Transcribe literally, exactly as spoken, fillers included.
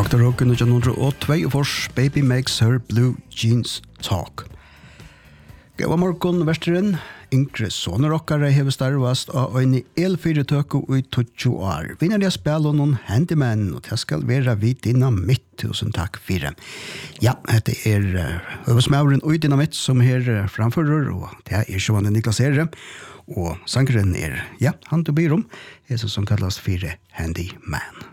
doktor Rock nitjan og tvei Fors Baby Makes Her Blue Jeans Talk. Gåa morgon versteren, Yngre soner okkara hever starvast av ein elfyretøku i tjugo år. Vinner jeg spil og noen handyman, og det skal være vidt innan mitt. Tusen takk fire. Ja, det er øvesmauren og dynamitt som her framfører, og det er Sjåane Niklas Herre. Og sangeren er, ja, han til byrom, er som kallas fire handyman.